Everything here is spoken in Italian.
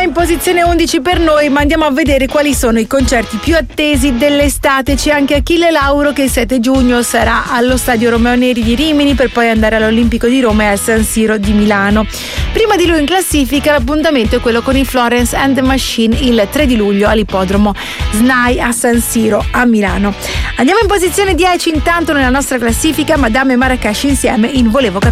in posizione 11 per noi, ma andiamo a vedere quali sono i concerti più attesi dell'estate. C'è anche Achille Lauro che il 7 giugno sarà allo Stadio Romeo Neri di Rimini per poi andare all'Olimpico di Roma e al San Siro di Milano. Prima di lui in classifica l'appuntamento è quello con i Florence and the Machine il 3 di luglio all'ippodromo SNAI a San Siro a Milano. Andiamo in posizione 10 intanto nella nostra classifica, Madame e Marracash insieme in Volevo